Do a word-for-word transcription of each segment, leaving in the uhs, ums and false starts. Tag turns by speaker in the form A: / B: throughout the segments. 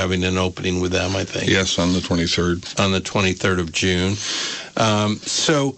A: having an opening with them, I think.
B: Yes, on the twenty-third.
A: On the twenty-third of June. Um, so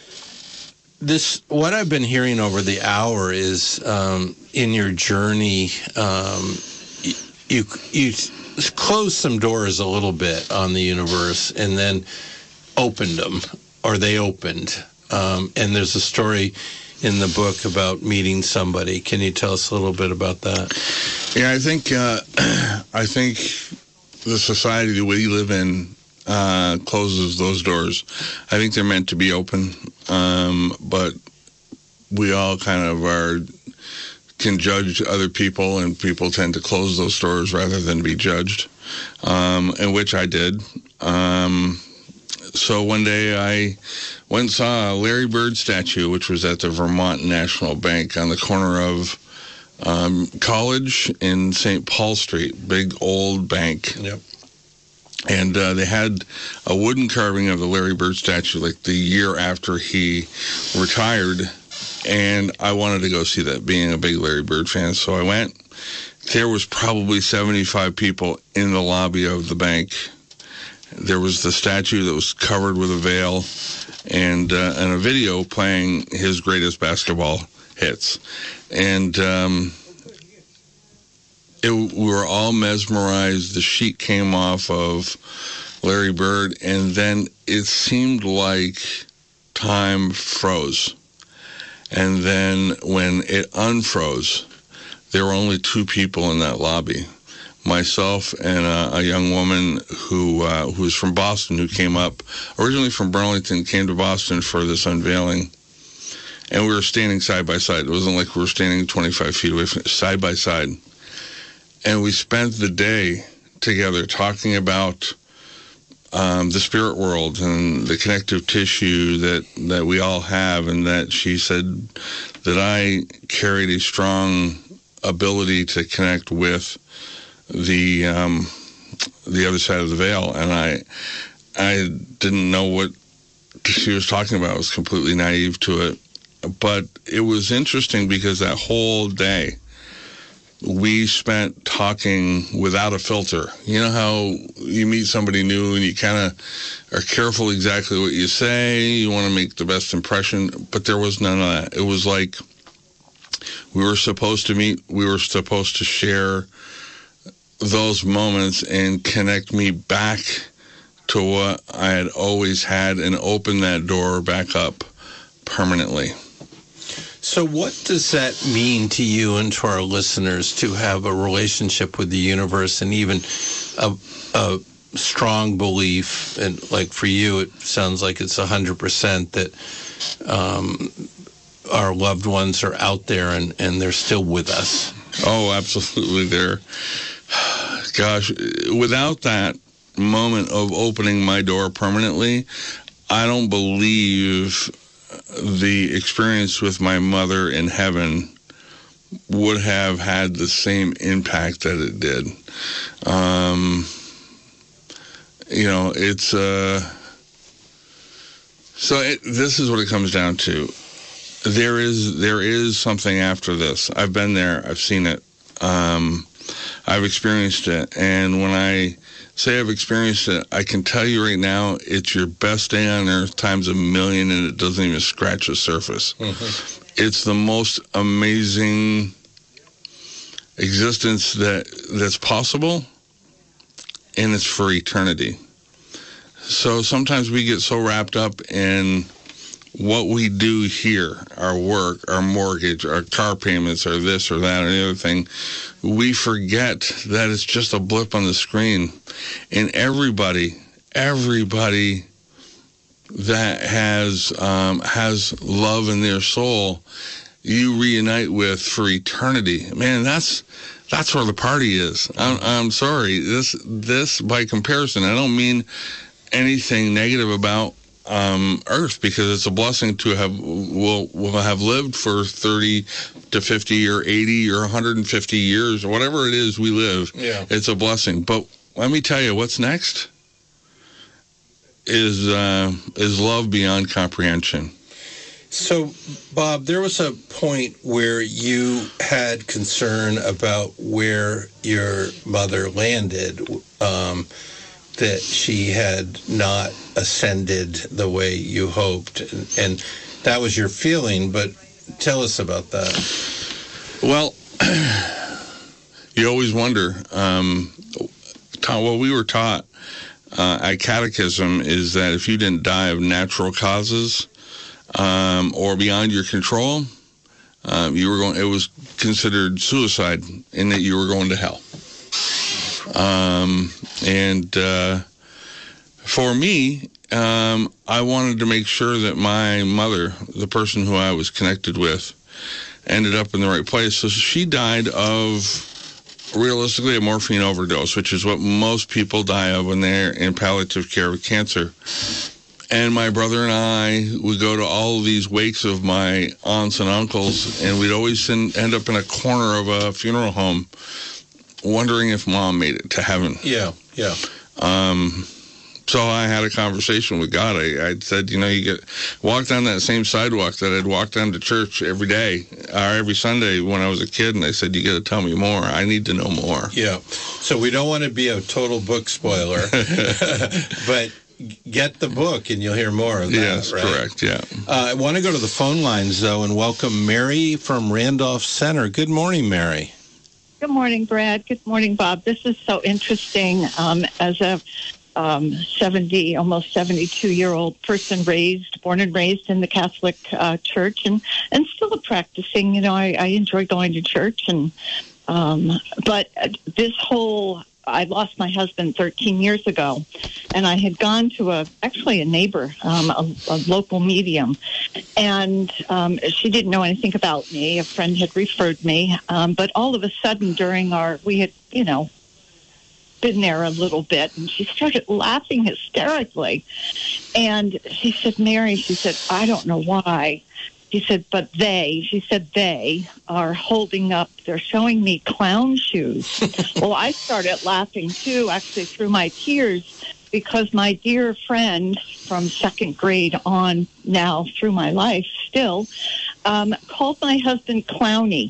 A: this, what I've been hearing over the hour is um, in your journey, um, you you closed some doors a little bit on the universe and then opened them, or they opened. Um, and there's a story in the book about meeting somebody. Can you tell us a little bit about that?
B: Yeah, I think uh, I think the society that we live in uh, closes those doors. I think they're meant to be open, um, but we all kind of are can judge other people, and people tend to close those doors rather than be judged, um, and which I did. Um, so one day I went and saw a Larry Bird statue, which was at the Vermont National Bank on the corner of um, College in Saint Paul Street, big old bank.
A: Yep.
B: And uh, they had a wooden carving of the Larry Bird statue like the year after he retired. And I wanted to go see that, being a big Larry Bird fan. So I went. There was probably seventy-five people in the lobby of the bank. There was the statue that was covered with a veil, and uh, and a video playing his greatest basketball hits. And um, it, we were all mesmerized. The sheet came off of Larry Bird, and then it seemed like time froze. And then when it unfroze, there were only two people in that lobby. Myself and a, a young woman who uh, who was from Boston, who came up, originally from Burlington, came to Boston for this unveiling. And we were standing side by side. It wasn't like we were standing twenty-five feet away from it, side by side. And we spent the day together talking about um, the spirit world and the connective tissue that, that we all have, and that she said that I carried a strong ability to connect with the um, the other side of the veil, and I I didn't know what she was talking about. I was completely naive to it, but it was interesting because that whole day we spent talking without a filter. You know how you meet somebody new and you kind of are careful exactly what you say. You want to make the best impression, but there was none of that. It was like we were supposed to meet. We were supposed to share those moments and connect me back to what I had always had and open that door back up permanently.
A: So what does that mean to you and to our listeners to have a relationship with the universe, and even a, a strong belief, and like for you it sounds like it's one hundred percent that um, our loved ones are out there and, and they're still with us?
B: Oh, absolutely. They're Gosh, without that moment of opening my door permanently, I don't believe the experience with my mother in heaven would have had the same impact that it did. Um, you know, it's... Uh, so it, this is what it comes down to. There is, there is something after this. I've been there. I've seen it. Um... I've experienced it, and when I say I've experienced it, I can tell you right now, it's your best day on earth times a million, and it doesn't even scratch the surface. Mm-hmm. It's the most amazing existence that that's possible, and it's for eternity. So sometimes we get so wrapped up in what we do here, our work, our mortgage, our car payments, or this or that or the other thing, we forget that it's just a blip on the screen. And everybody, everybody that has um, has love in their soul, you reunite with for eternity. Man, that's that's where the party is. I'm, I'm sorry. This this by comparison, I don't mean anything negative about Um, Earth, because it's a blessing to have will will have lived for thirty to fifty or eighty or one hundred fifty years or whatever it is we live.
A: Yeah.
B: It's a blessing. But let me tell you, what's next is uh, is love beyond comprehension.
A: So, Bob, there was a point where you had concern about where your mother landed, um, that she had not ascended the way you hoped, and, and that was your feeling, but tell us about that.
B: Well, you always wonder. Um, what we were taught uh, at catechism is that if you didn't die of natural causes, Um, or beyond your control, um, you were going. It was considered suicide, in that you were going to hell. Um, and uh, for me, um, I wanted to make sure that my mother, the person who I was connected with, ended up in the right place. So she died of, realistically, a morphine overdose, which is what most people die of when they're in palliative care with cancer. And my brother and I would go to all of these wakes of my aunts and uncles, and we'd always end up in a corner of a funeral home wondering if Mom made it to heaven.
A: Yeah, yeah.
B: Um, so I had a conversation with God. I, I said, you know, you get walk down that same sidewalk that I'd walk down to church every day, or every Sunday when I was a kid, and I said, you got to tell me more. I need to know more.
A: Yeah. So we don't want to be a total book spoiler, but get the book and you'll hear more of that.
B: Yes,
A: right?
B: Correct, yeah.
A: Uh, I want to go to the phone lines, though, and welcome Mary from Randolph Center. Good morning, Mary.
C: Good morning, Brad. Good morning, Bob. This is so interesting. Um, as a um, seventy, almost seventy-two-year-old person raised, born and raised in the Catholic uh, Church, and, and still practicing, you know, I, I enjoy going to church. and um, But this whole... I lost my husband thirteen years ago, and I had gone to a actually a neighbor, um, a, a local medium, and um, she didn't know anything about me. A friend had referred me, um, but all of a sudden during our, we had, you know, been there a little bit, and she started laughing hysterically. And she said, Mary, she said, I don't know why. She said, but they, she said, they are holding up, they're showing me clown shoes. Well, I started laughing, too, actually, through my tears, because my dear friend from second grade on now through my life still um, called my husband Clowny.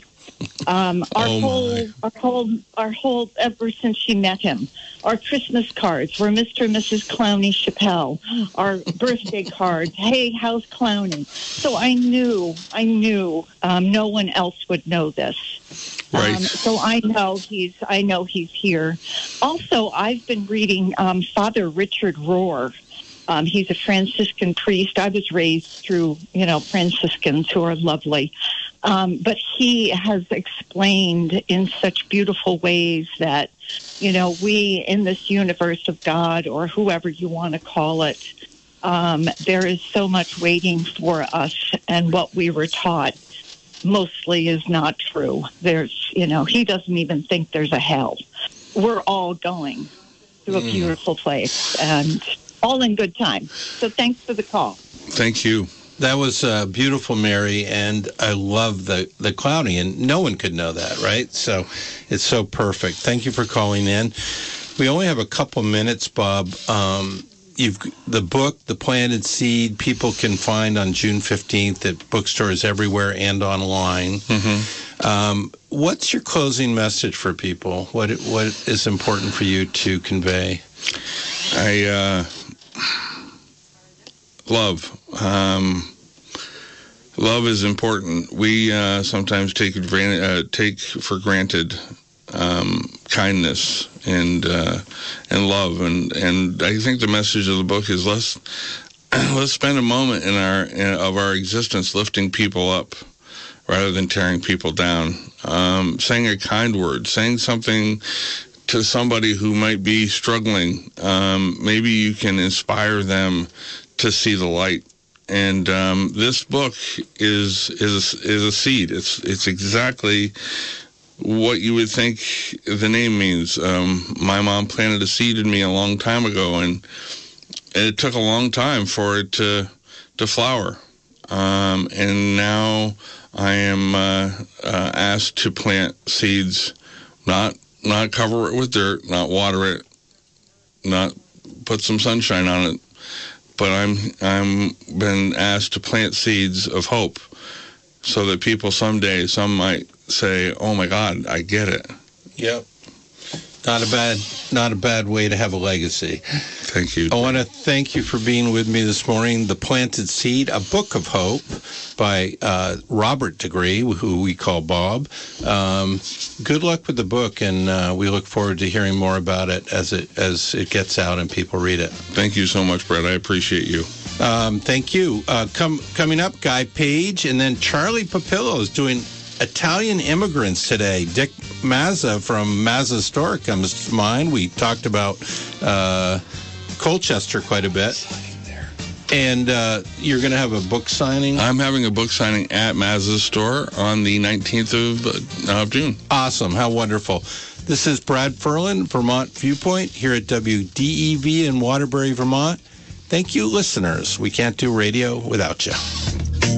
C: Um, our
B: oh
C: whole, our whole, our whole, ever since she met him, our Christmas cards were Mister and Missus Clowney Chappelle. Our birthday cards, hey, how's Clowney? So I knew, I knew um, no one else would know this.
B: Right.
C: Um, so I know he's, I know he's here. Also, I've been reading um, Father Richard Rohr. Um, he's a Franciscan priest. I was raised through, you know, Franciscans who are lovely. Um, but he has explained in such beautiful ways that, you know, we in this universe of God, or whoever you want to call it, um, there is so much waiting for us, and what we were taught mostly is not true. There's, you know, he doesn't even think there's a hell. We're all going to a mm. beautiful place, and all in good time. So thanks for the call.
B: Thank you.
A: That was uh, beautiful, Mary, and I love the, the clowning, and no one could know that, right? So it's so perfect. Thank you for calling in. We only have a couple minutes, Bob. Um, you've the book, The Planted Seed, people can find on June fifteenth at bookstores everywhere and online. Mm-hmm. Um, what's your closing message for people? What What is important for you to convey?
B: I... Uh... Love. Um, love is important. We uh, sometimes take advantage, uh, take for granted um, kindness and uh, and love, and, and I think the message of the book is let's let's spend a moment in our in, of our existence lifting people up rather than tearing people down. Um, saying a kind word, saying something to somebody who might be struggling. Um, maybe you can inspire them to see the light. And um, this book is is is a seed. It's it's exactly what you would think the name means. Um, my mom planted a seed in me a long time ago, and it took a long time for it to to flower. Um, and now I am uh, uh, asked to plant seeds, not not cover it with dirt, not water it, not put some sunshine on it, but I'm I'm been asked to plant seeds of hope, so that people someday, some might say, "Oh my God, I get it."
A: Yep. Not a bad, not a bad way to have a legacy.
B: Thank you.
A: I want to thank you for being with me this morning. The Planted Seed, a book of hope by uh, Robert Degree, who we call Bob. Um, good luck with the book, and uh, we look forward to hearing more about it as it as it gets out and people read it.
B: Thank you so much, Brett. I appreciate you.
A: Um, thank you. Uh, come coming up, Guy Page, and then Charlie Papillo is doing Italian immigrants today. Dick Mazza from Mazza Store comes to mind. We talked about uh, Colchester quite a bit. And uh, you're going to have a book signing?
B: I'm having a book signing at Mazza's Store on the nineteenth of uh, June.
A: Awesome. How wonderful. This is Brad Ferland, Vermont Viewpoint, here at W D E V in Waterbury, Vermont. Thank you, listeners. We can't do radio without you.